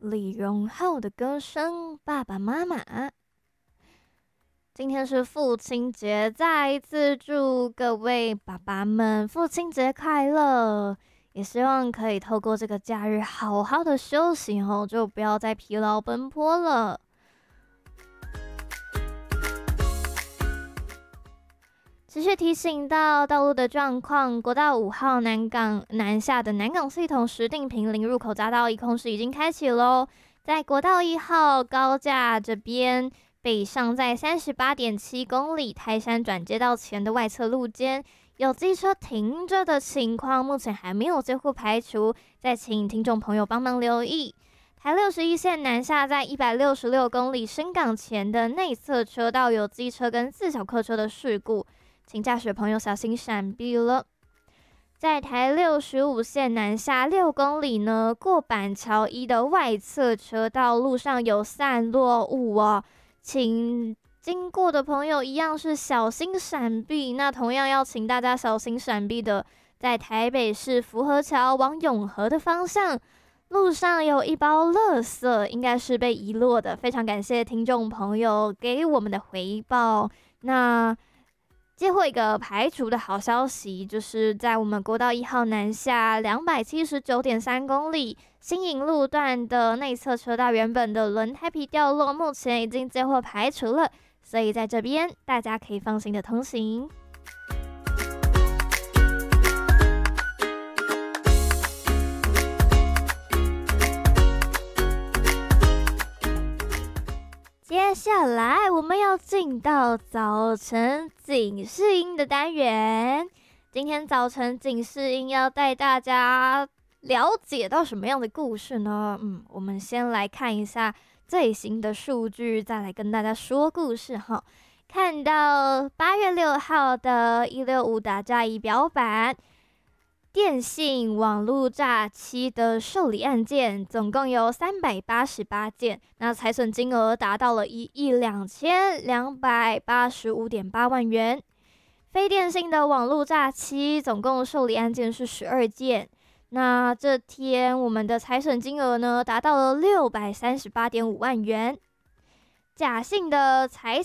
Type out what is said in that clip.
李荣浩的歌声《爸爸妈妈》。今天是父亲节，再一次祝各位爸爸们父亲节快乐！也希望可以透过这个假日好好的休息哦，就不要再疲劳奔波了。持续提醒到道路的状况，国道5号南下的南港系统石碇坪林入口匝道一控是已经开启喽。在国道1号高架这边，北上在38.7公里泰山转接道前的外侧路肩，有机车停着的情况，目前还没有几乎排除，再请听众朋友帮忙留意。台61线南下在166公里深港前的内侧车道有机车跟4小客车的事故，请驾驶朋友小心闪避了。在台65线南下6公里呢，过板桥1的外侧车道路上有散落物哦，请经过的朋友一样是小心闪避。那同样要请大家小心闪避的，在台北市福和桥往永和的方向，路上有一包垃圾，应该是被遗落的。非常感谢听众朋友给我们的回报。那接获一个排除的好消息，就是在我们国道1号南下279.3公里新营路段的内侧车道，原本的轮胎皮掉落，目前已经接获排除了，所以在这边大家可以放心的通行。接下来我们要进到早晨警示音的单元。今天早晨警示音要带大家了解到什么样的故事呢？我们先来看一下最新的数据，再来跟大家说故事哈。看到8月6号的165打诈仪表板，电信网络诈欺的受理案件总共有388件，那财损金额达到了1亿2285.8万元。非电信的网络诈欺总共受理案件是12件，那这天我们的财损金额呢达到了638.5万元。假性的财